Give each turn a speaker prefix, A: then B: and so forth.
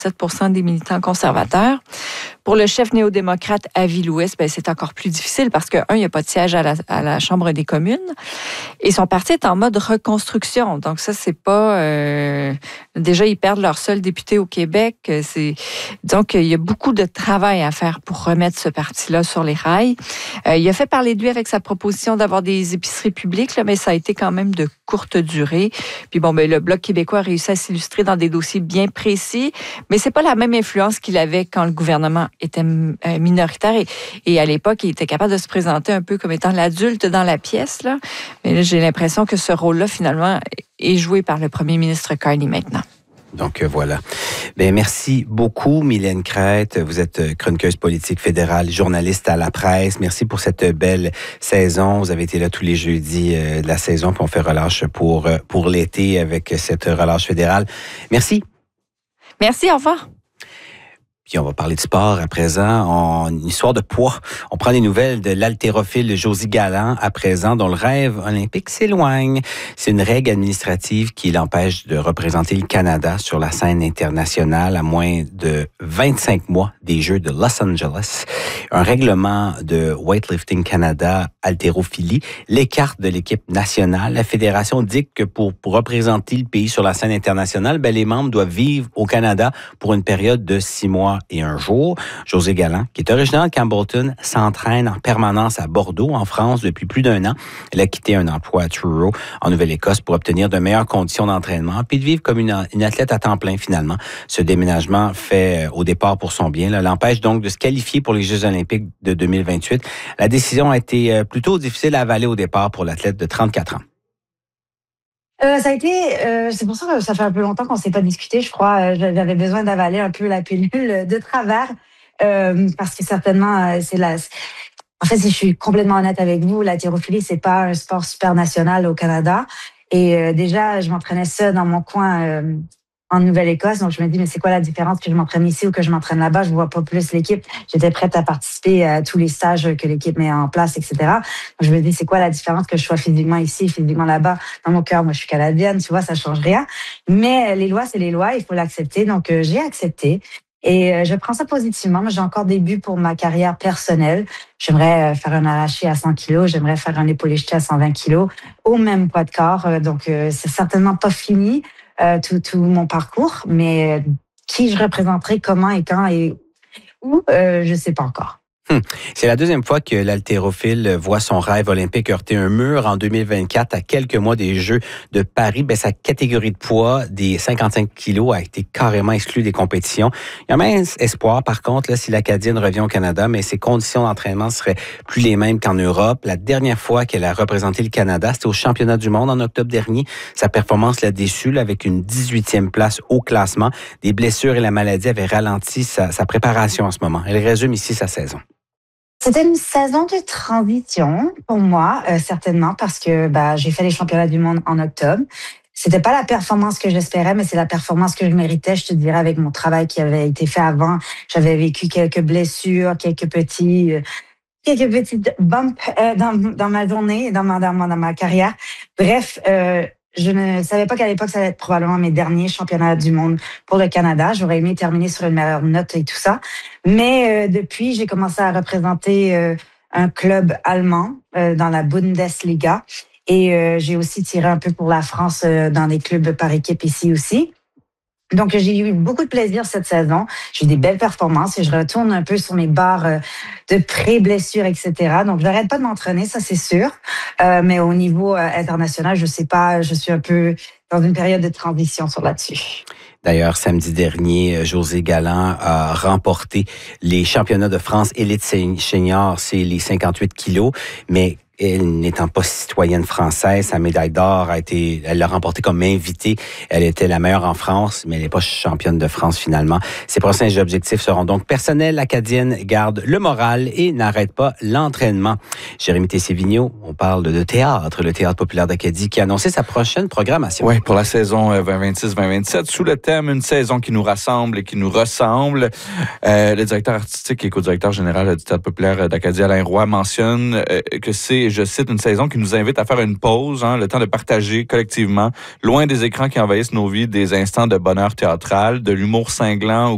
A: 7% des militants conservateurs. Pour le chef néo-démocrate Avi Lewis, c'est encore plus difficile parce que, il n'y a pas de siège à la Chambre des communes et son parti est en mode reconstruction. Donc ça, c'est pas... déjà, ils perdent leur seul député au Québec. Donc, il y a beaucoup de travail à faire pour remettre ce parti-là sur les rails. Il a fait parler de lui avec sa proposition d'avoir des épiceries publiques, là, mais ça a été quand même de courte durée. Puis le Bloc québécois a réussi à s'illustrer dans des dossiers bien précis, mais c'est pas la même influence qu'il avait quand le gouvernement était minoritaire et à l'époque, il était capable de se présenter un peu comme étant l'adulte dans la pièce, là. Mais là, j'ai l'impression que ce rôle-là, finalement, est joué par le premier ministre Carney maintenant.
B: Donc voilà. Merci beaucoup, Mylène Crête. Vous êtes chroniqueuse politique fédérale, journaliste à la presse. Merci pour cette belle saison. Vous avez été là tous les jeudis de la saison, puis on fait relâche pour l'été avec cette relâche fédérale. Merci.
A: Merci, au revoir.
B: Puis on va parler de sport à présent. Une histoire de poids. On prend des nouvelles de l'haltérophile Josie Galland à présent, dont le rêve olympique s'éloigne. C'est une règle administrative qui l'empêche de représenter le Canada sur la scène internationale à moins de 25 mois des Jeux de Los Angeles. Un règlement de Weightlifting Canada haltérophilie l'écarte de l'équipe nationale. La fédération dit que pour représenter le pays sur la scène internationale, les membres doivent vivre au Canada pour une période de 6 mois et un jour. Josie Galland, qui est originaire de Campbellton, s'entraîne en permanence à Bordeaux, en France, depuis plus d'1 an. Elle a quitté un emploi à Truro, en Nouvelle-Écosse, pour obtenir de meilleures conditions d'entraînement, puis de vivre comme une athlète à temps plein, finalement. Ce déménagement fait au départ pour son bien, l'empêche donc de se qualifier pour les Jeux olympiques de 2028. La décision a été plutôt difficile à avaler au départ pour l'athlète de 34 ans.
C: Ça a été, c'est pour ça que ça fait un peu longtemps qu'on ne s'est pas discuté, je crois. J'avais besoin d'avaler un peu la pilule de travers, parce que certainement, en fait, si je suis complètement honnête avec vous, l'haltérophilie, c'est pas un sport super national au Canada. Et déjà, je m'entraînais ça dans mon coin en Nouvelle-Écosse. Donc, je me dis, mais c'est quoi la différence que je m'entraîne ici ou que je m'entraîne là-bas? Je vois pas plus l'équipe. J'étais prête à participer à tous les stages que l'équipe met en place, etc. Donc, je me dis, c'est quoi la différence que je sois physiquement ici, physiquement là-bas? Dans mon cœur, moi, je suis canadienne, tu vois, ça change rien. Mais les lois, c'est les lois, il faut l'accepter. Donc, j'ai accepté. Et je prends ça positivement. Moi, j'ai encore des buts pour ma carrière personnelle. J'aimerais faire un arraché à 100 kilos. J'aimerais faire un épaulé jeté à 120 kilos au même poids de corps. Donc, c'est certainement pas fini. Tout mon parcours, mais qui je représenterai, comment et quand et où, je sais pas encore.
B: C'est la deuxième fois que l'haltérophile voit son rêve olympique heurter un mur en 2024, à quelques mois des Jeux de Paris. Sa catégorie de poids des 55 kilos a été carrément exclue des compétitions. Il y a même espoir, par contre, si l'Acadienne revient au Canada, mais ses conditions d'entraînement seraient plus les mêmes qu'en Europe. La dernière fois qu'elle a représenté le Canada, c'était au championnat du monde en octobre dernier. Sa performance l'a déçue, avec une 18e place au classement. Des blessures et la maladie avaient ralenti sa préparation en ce moment. Elle résume ici sa saison.
C: C'était une saison de transition pour moi, certainement, parce que j'ai fait les championnats du monde en octobre. C'était pas la performance que j'espérais, mais c'est la performance que je méritais, je te dirais, avec mon travail qui avait été fait avant. J'avais vécu quelques blessures, quelques petites bumps dans ma journée, dans ma carrière. Bref, je ne savais pas qu'à l'époque, ça allait être probablement mes derniers championnats du monde pour le Canada. J'aurais aimé terminer sur une meilleure note et tout ça. Mais depuis, j'ai commencé à représenter un club allemand dans la Bundesliga. Et j'ai aussi tiré un peu pour la France dans des clubs par équipe ici aussi. Donc, j'ai eu beaucoup de plaisir cette saison. J'ai eu des belles performances et je retourne un peu sur mes barres de pré-blessures, etc. Donc, j'arrête pas de m'entraîner, ça c'est sûr. Mais au niveau international, je sais pas, je suis un peu dans une période de transition sur là-dessus.
B: D'ailleurs, samedi dernier, Josie Galland a remporté les championnats de France élite senior, c'est les 58 kilos, mais elle n'étant pas citoyenne française, sa médaille d'or elle l'a remportée comme invitée. Elle était la meilleure en France, mais elle n'est pas championne de France finalement. Ses prochains objectifs seront donc personnels. L'Acadienne garde le moral et n'arrête pas l'entraînement. Jérémy Tessier-Vigneault, on parle de théâtre, le Théâtre populaire d'Acadie, qui a annoncé sa prochaine programmation.
D: Oui, pour la saison 2026-2027, sous le thème « Une saison qui nous rassemble et qui nous ressemble », le directeur artistique et co-directeur général du Théâtre populaire d'Acadie, Alain Roy, mentionne que c'est, je cite, une saison qui nous invite à faire une pause, le temps de partager collectivement, loin des écrans qui envahissent nos vies, des instants de bonheur théâtral, de l'humour cinglant